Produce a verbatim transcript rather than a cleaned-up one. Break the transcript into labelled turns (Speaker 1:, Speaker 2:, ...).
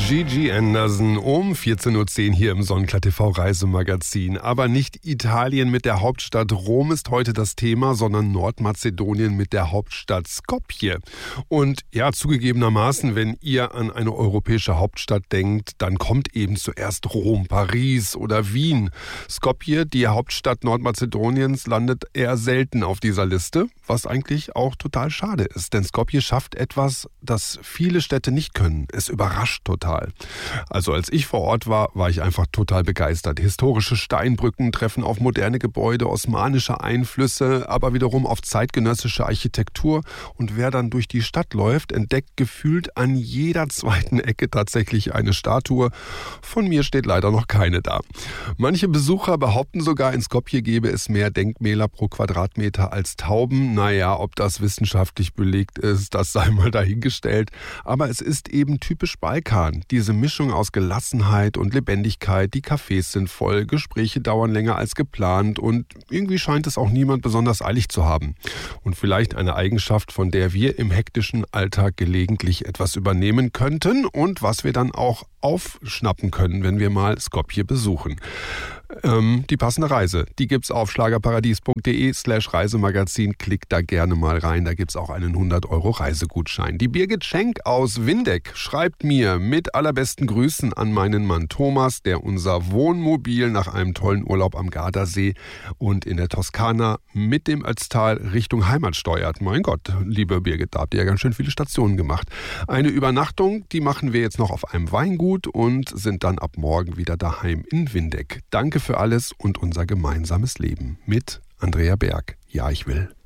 Speaker 1: Gigi Anderson um vierzehn Uhr zehn hier im Sonnenklar T V Reisemagazin. Aber nicht Italien mit der Hauptstadt Rom ist heute das Thema, sondern Nordmazedonien mit der Hauptstadt Skopje. Und ja, zugegebenermaßen, wenn ihr an eine europäische Hauptstadt denkt, dann kommt eben zuerst Rom, Paris oder Wien. Skopje, die Hauptstadt Nordmazedoniens, landet eher selten auf dieser Liste, was eigentlich auch total schade ist. Denn Skopje schafft etwas, das viele Städte nicht können. Es überrascht total. Also als ich vor Ort war, war ich einfach total begeistert. Historische Steinbrücken treffen auf moderne Gebäude, osmanische Einflüsse, aber wiederum auf zeitgenössische Architektur. Und wer dann durch die Stadt läuft, entdeckt gefühlt an jeder zweiten Ecke tatsächlich eine Statue. Von mir steht leider noch keine da. Manche Besucher behaupten sogar, in Skopje gäbe es mehr Denkmäler pro Quadratmeter als Tauben. Naja, ob das wissenschaftlich belegt ist, das sei mal dahingestellt. Aber es ist eben typisch Balkan. Diese Mischung aus Gelassenheit und Lebendigkeit, die Cafés sind voll, Gespräche dauern länger als geplant und irgendwie scheint es auch niemand besonders eilig zu haben. Und vielleicht eine Eigenschaft, von der wir im hektischen Alltag gelegentlich etwas übernehmen könnten und was wir dann auch aufschnappen können, wenn wir mal Skopje besuchen. Ähm, die passende Reise, die gibt's auf schlagerparadies.de slash Reisemagazin. Klickt da gerne mal rein, da gibt's auch einen hundert Euro Reisegutschein. Die Birgit Schenk aus Windeck schreibt mir mit allerbesten Grüßen an meinen Mann Thomas, der unser Wohnmobil nach einem tollen Urlaub am Gardasee und in der Toskana mit dem Ötztal Richtung Heimat steuert. Mein Gott, liebe Birgit, da habt ihr ja ganz schön viele Stationen gemacht. Eine Übernachtung, die machen wir jetzt noch auf einem Weingut und sind dann ab morgen wieder daheim in Windeck. Danke für alles und unser gemeinsames Leben mit Andrea Berg. Ja, ich will.